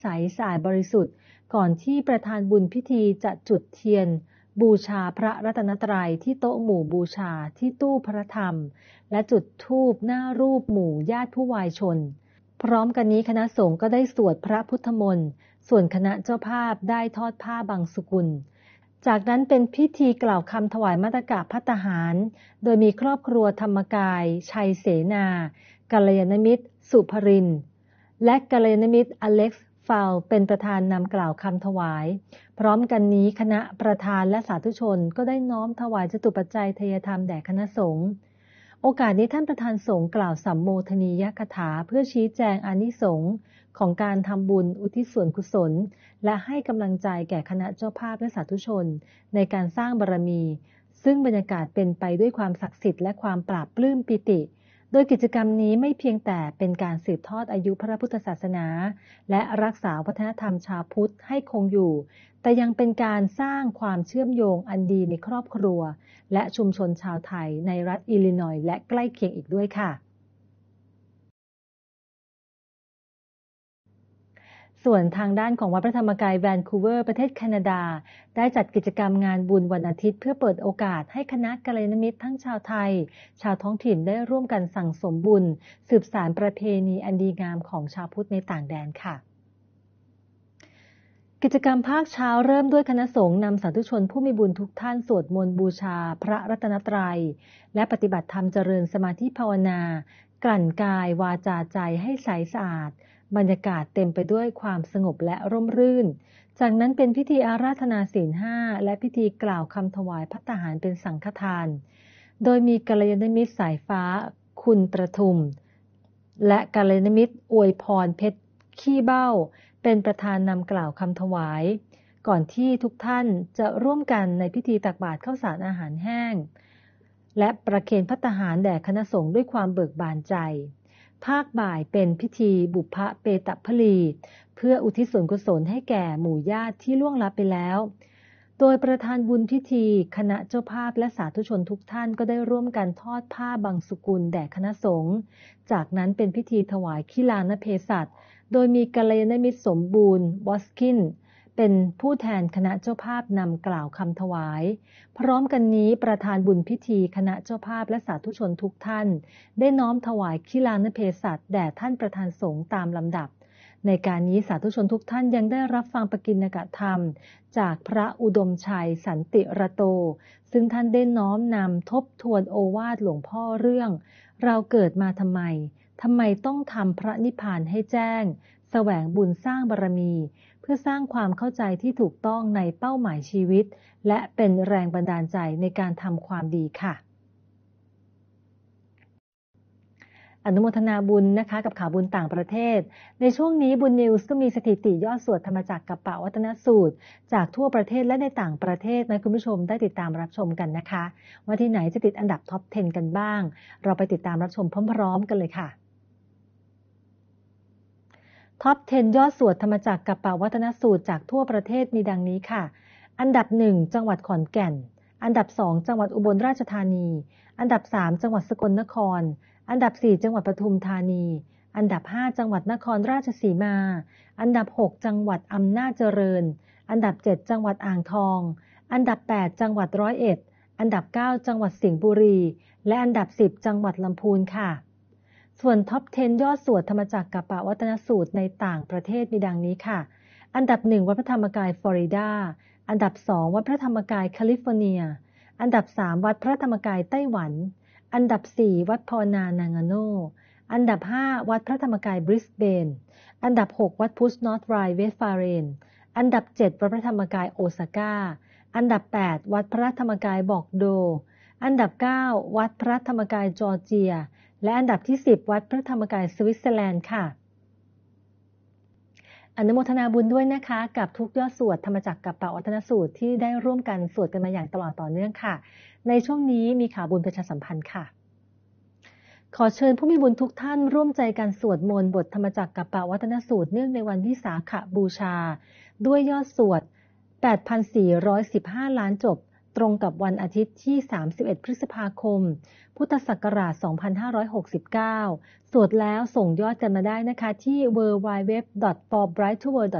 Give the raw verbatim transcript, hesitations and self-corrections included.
ใสสะอาดบริสุทธิ์ก่อนที่ประธานบุญพิธีจะจุดเทียนบูชาพระรัตนตรัยที่โต๊ะหมู่บูชาที่ตู้พระธรรมและจุดธูปหน้ารูปหมู่ญาติผู้วายชนพร้อมกันนี้คณะสงฆ์ก็ได้สวดพระพุทธมนต์ส่วนคณะเจ้าภาพได้ทอดผ้าบังสุกุลจากนั้นเป็นพิธีกล่าวคำถวายมาตกะภัตตาหารโดยมีครอบครัวธรรมกายชัยเสนากัลยาณมิตรสุภรินทร์และกัลยาณมิตรอเล็กซ์ฟาวเป็นประธานนำกล่าวคำถวายพร้อมกันนี้คณะประธานและสาธุชนก็ได้น้อมถวายจตุปัจจัยทายธรรมแด่คณะสงฆ์โอกาสนี้ท่านประธานสงฆ์กล่าวสัมโมทนียกถาเพื่อชี้แจงอานิสงส์ของการทำบุญอุทิศส่วนกุศลและให้กำลังใจแก่คณะเจ้าภาพและสาธุชนในการสร้างบารมีซึ่งบรรยากาศเป็นไปด้วยความศักดิ์สิทธิ์และความปราบปลื้มปิติโดยกิจกรรมนี้ไม่เพียงแต่เป็นการสืบทอดอายุพระพุทธศาสนาและรักษาวัฒนธรรมชาวพุทธให้คงอยู่แต่ยังเป็นการสร้างความเชื่อมโยงอันดีในครอบครัวและชุมชนชาวไทยในรัฐอิลลินอยส์และใกล้เคียงอีกด้วยค่ะส่วนทางด้านของวัดพระธรรมกายแวนคูเวอร์ประเทศแคนาดาได้จัดกิจกรรมงานบุญวันอาทิตย์เพื่อเปิดโอกาสให้คณะกัลยาณมิตรทั้งชาวไทยชาวท้องถิ่นได้ร่วมกันสั่งสมบุญสืบสานประเพณีอันดีงามของชาวพุทธในต่างแดนค่ะกิจกรรมภาคเช้าเริ่มด้วยคณะสงฆ์นำสาธุชนผู้มีบุญทุกท่านสวดมนต์บูชาพระรัตนตรัยและปฏิบัติธรรมเจริญสมาธิภาวนากลั่นกายวาจาใจให้ใสสะอาดบรรยากาศเต็มไปด้วยความสงบและร่มรื่นจากนั้นเป็นพิธีอาราธนาศีลห้าและพิธีกล่าวคำถวายภัตตาหารเป็นสังฆทานโดยมีกัลยาณมิตรสายฟ้าคุณประทุมและกัลยาณมิตรอวยพรเพชรขี้เบ้าเป็นประธานนำกล่าวคำถวายก่อนที่ทุกท่านจะร่วมกันในพิธีตักบาตรข้าวสารอาหารแห้งและประเคนภัตตาหารแด่คณะสงฆ์ด้วยความเบิกบานใจภาคบ่ายเป็นพิธีบุพเปตพลีเพื่ออุทิศส่วนกุศลให้แก่หมู่ญาติที่ล่วงลับไปแล้วโดยประธานบุญพิธีคณะเจ้าภาพและสาธุชนทุกท่านก็ได้ร่วมกันทอดผ้าบังสุกุลแด่คณะสงฆ์จากนั้นเป็นพิธีถวายขิฬานเพศัตโดยมีกัลยาณมิตรสมบูรณ์บอสกินเป็นผู้แทนคณะเจ้าภาพนำกล่าวคำถวายพร้อมกันนี้ประธานบุญพิธีคณะเจ้าภาพและสาธุชนทุกท่านได้น้อมถวายขิฬานเพศัตแด่ท่านประธานสงฆ์ตามลำดับในการนี้สาธุชนทุกท่านยังได้รับฟังปกิณกธรรมจากพระอุดมชัยสันติระโตซึ่งท่านได้น้อมนำทบทวนโอวาทหลวงพ่อเรื่องเราเกิดมาทำไมทำไมต้องทำพระนิพพานให้แจ้งแสวงบุญสร้างบารมีเพื่อสร้างความเข้าใจที่ถูกต้องในเป้าหมายชีวิตและเป็นแรงบันดาลใจในการทำความดีค่ะอนุโมทนาบุญนะคะกับข่าวบุญต่างประเทศในช่วงนี้บุญนิวส์ก็มีสถิติยอดสวดธรรมจักรกัปปวัตนสูตรจากทั่วประเทศและในต่างประเทศนะคุณผู้ชมได้ติดตามรับชมกันนะคะว่าที่ไหนจะติดอันดับท็อปสิบกันบ้างเราไปติดตามรับชมพร้อมๆกันเลยค่ะท็อปสิบยอดสวดธรรมจักรกัปปวัตนสูตรจากทั่วประเทศมีดังนี้ค่ะอันดับหนึ่งจังหวัดขอนแก่นอันดับสองจังหวัดอุบลราชธานีอันดับสามจังหวัดสกลนครอันดับสี่จังหวัดปทุมธานีอันดับห้าจังหวัดนครราชสีมาอันดับหกจังหวัดอำนาจเจริญอันดับเจ็ดจังหวัดอ่างทองอันดับแปดจังหวัดร้อยเอ็ดอันดับเก้าจังหวัดสิงห์บุรีและอันดับสิบจังหวัดลำพูนค่ะส่วนท็อปสิบยอดสวดธรรมจักรกัปปวัตนสูตรในต่างประเทศมีดังนี้ค่ะอันดับหนึ่งวัดพระธรรมกายฟลอริดาอันดับสองวัดพระธรรมกายแคลิฟอร์เนียอันดับสามวัดพระธรรมกายไต้หวันอันดับสี่วัดภาวนานางาโนอันดับห้าวัดพระธรรมกายบริสเบนอันดับหกวัดพุชนอร์ทไรเวสต์ฟาเรนอันดับเจ็ดวัดพระธรรมกายโอซาก้าอันดับแปดวัดพระธรรมกายบอกโดอันดับเก้าวัดพระธรรมกายจอร์เจียและอันดับที่สิบวัดพระธรรมกายสวิตเซอร์แลนด์ค่ะอนุโมทนาบุญด้วยนะคะกับทุกยอดสวดธรรมจักรกัปปวัตนสูตรที่ได้ร่วมกันสวดกันมาอย่างตลอดต่อเนื่องค่ะในช่วงนี้มีข่าวบุญประชาสัมพันธ์ค่ะขอเชิญผู้มีบุญทุกท่านร่วมใจกันสวดมนต์บทธรรมจักรกัปปวัตนสูตรเนื่องในวันวิสาขบูชาด้วยยอดสวด แปดพันสี่ร้อยสิบห้า ล้านจบตรงกับวันอาทิตย์ที่ สามสิบเอ็ด พฤษภาคม พุทธศักราช สองพันห้าร้อยหกสิบเก้า สวดแล้วส่งยอดกันมาได้นะคะที่ ดับเบิลยู ดับเบิลยู ดับเบิลยู ดอท ฟอร์ ไบรท์ ทู เวิลด์